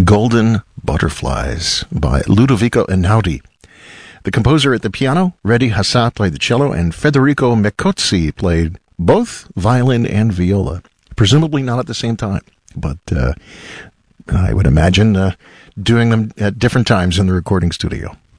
Golden Butterflies by Ludovico Einaudi. The composer at the piano, Redi Hassah, played the cello, and Federico Mecozzi played both violin and viola. Presumably not at the same time, but I would imagine doing them at different times in the recording studio.